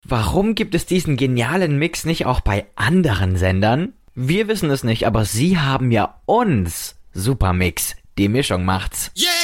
Warum gibt es diesen genialen Mix nicht auch bei anderen Sendern? Wir wissen es nicht, aber sie haben ja uns. Supermix, die Mischung macht's. Yeah!